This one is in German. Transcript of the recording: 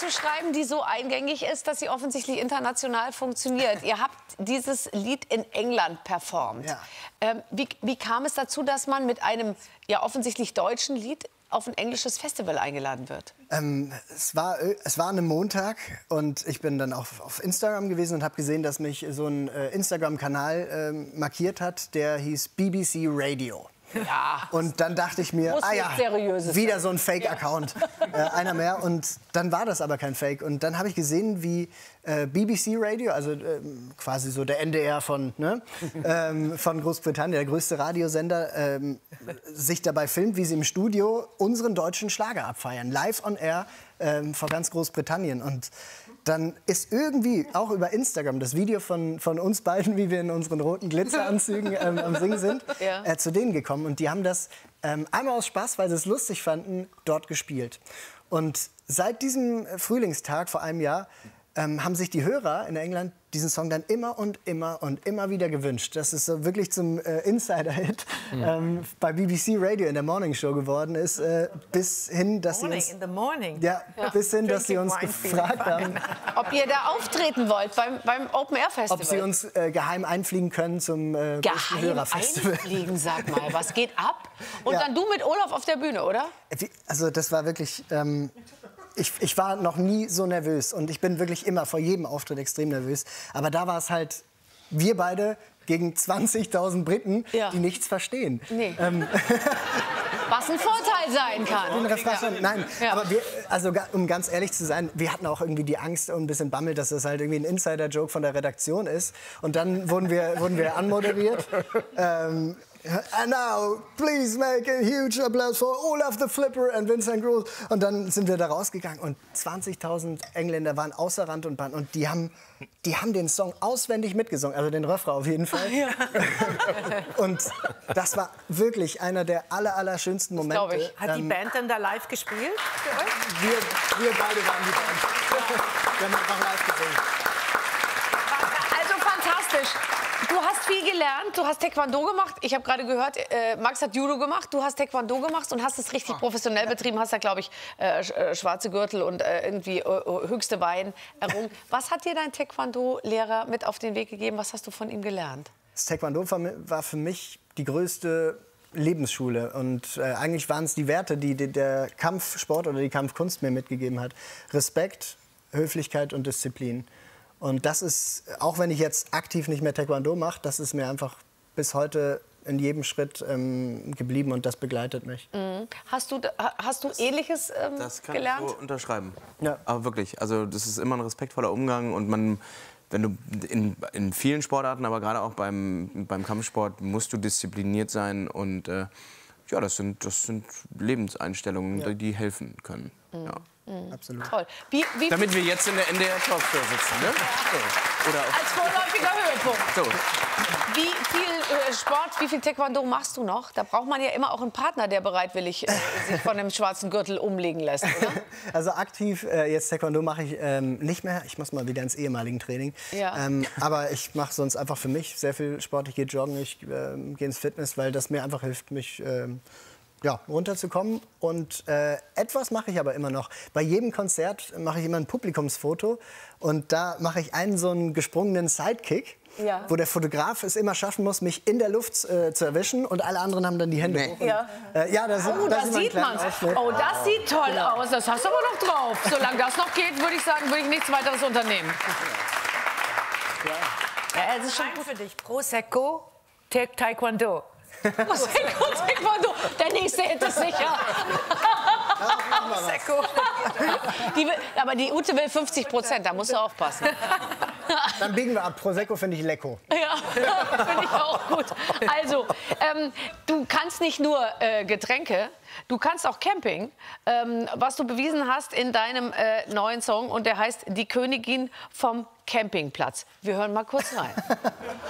zu schreiben, die so eingängig ist, dass sie offensichtlich international funktioniert. Ihr habt dieses Lied in England performt. Ja. Wie kam es dazu, dass man mit einem ja offensichtlich deutschen Lied auf ein englisches Festival eingeladen wird? Es war an einem Montag und ich bin dann auf Instagram gewesen und habe gesehen, dass mich so ein Instagram-Kanal markiert hat, der hieß BBC Radio. Ja. Und dann dachte ich mir, wieder so ein Fake-Account, einer mehr. Und dann war das aber kein Fake. Und dann habe ich gesehen, wie BBC Radio, also quasi so der NDR von Großbritannien, der größte Radiosender, sich dabei filmt, wie sie im Studio unseren deutschen Schlager abfeiern, live on air vor ganz Großbritannien. Und dann ist irgendwie auch über Instagram das Video von uns beiden, wie wir in unseren roten Glitzeranzügen am Singen sind, zu denen gekommen. Und die haben das einmal aus Spaß, weil sie es lustig fanden, dort gespielt. Und seit diesem Frühlingstag vor einem Jahr haben sich die Hörer in England diesen Song dann immer und immer wieder gewünscht. Das ist so wirklich zum Insider-Hit bei BBC Radio in der Morning Show geworden ist, bis hin, dass sie uns, bis hin, dass sie uns gefragt haben, ob ihr da auftreten wollt beim Open Air Festival. Ob sie uns geheim einfliegen können zum Hörerfestival. Einfliegen, sag mal, was geht ab? Und dann du mit Olaf auf der Bühne, oder? Also das war wirklich. Ich war noch nie so nervös und ich bin wirklich immer vor jedem Auftritt extrem nervös. Aber da war es halt, wir beide gegen 20.000 Briten, die nichts verstehen. Nee. Was ein Vorteil sein kann. Nein, aber also um ganz ehrlich zu sein, wir hatten auch irgendwie die Angst und ein bisschen Bammel, dass das halt irgendwie ein Insider-Joke von der Redaktion ist. Und dann wurden wir anmoderiert. And now, please make a huge applause for Olaf the Flipper and Vincent Groß. Und dann sind wir da rausgegangen und 20.000 Engländer waren außer Rand und Band. Und die haben den Song auswendig mitgesungen, also den Refrain auf jeden Fall. Ja. Und das war wirklich einer der allerschönsten Momente. Ich. Hat die Band dann da live gespielt für euch? Wir beide waren die Band. Wir haben einfach live gesungen. Also fantastisch. Du hast viel gelernt, du hast Taekwondo gemacht. Ich habe gerade gehört, Max hat Judo gemacht. Du hast Taekwondo gemacht und hast es richtig professionell betrieben. Hast da, glaube ich, schwarze Gürtel und irgendwie höchste Bein errungen. Was hat dir dein Taekwondo-Lehrer mit auf den Weg gegeben? Was hast du von ihm gelernt? Das Taekwondo war für mich die größte Lebensschule. Und eigentlich waren es die Werte, die der Kampfsport oder die Kampfkunst mir mitgegeben hat. Respekt, Höflichkeit und Disziplin. Und das ist, auch wenn ich jetzt aktiv nicht mehr Taekwondo mache, das ist mir einfach bis heute in jedem Schritt geblieben und das begleitet mich. Mhm. Hast du Ähnliches gelernt? Das kann ich so unterschreiben. Ja. Aber wirklich, also das ist immer ein respektvoller Umgang und wenn du in vielen Sportarten, aber gerade auch beim Kampfsport, musst du diszipliniert sein und ja, das sind Lebenseinstellungen, die helfen können. Mhm. Ja. Absolut. Toll. Damit wir jetzt in der NDR Talkshow sitzen, ne? So. Oder als vorläufiger Höhepunkt. So. Wie viel Sport, wie viel Taekwondo machst du noch? Da braucht man ja immer auch einen Partner, der bereitwillig sich von dem schwarzen Gürtel umlegen lässt, oder? Also aktiv jetzt Taekwondo mache ich nicht mehr. Ich muss mal wieder ins ehemalige Training. Ja. Aber ich mache sonst einfach für mich sehr viel Sport. Ich gehe joggen, ich gehe ins Fitness, weil das mir einfach hilft, mich runterzukommen. Und etwas mache ich aber immer noch. Bei jedem Konzert mache ich immer ein Publikumsfoto und da mache ich einen so einen gesprungenen Sidekick, wo der Fotograf es immer schaffen muss, mich in der Luft zu erwischen und alle anderen haben dann die Hände hoch. Das sieht man. Oh, das sieht toll aus. Das hast du aber noch drauf. Solange das noch geht, würde ich sagen, würde ich nichts weiteres unternehmen. Ja, es ist schon gut für dich. Prosecco, Taekwondo. Prosecco, Taekwondo. Der nächste Hit ist sicher. Prosecco. Aber die Ute will 50%, da musst du aufpassen. Dann biegen wir ab. Prosecco finde ich lecker. Ja, finde ich auch gut. Also, du kannst nicht nur Getränke, du kannst auch Camping, was du bewiesen hast in deinem neuen Song. Und der heißt Die Königin vom Campingplatz. Wir hören mal kurz rein.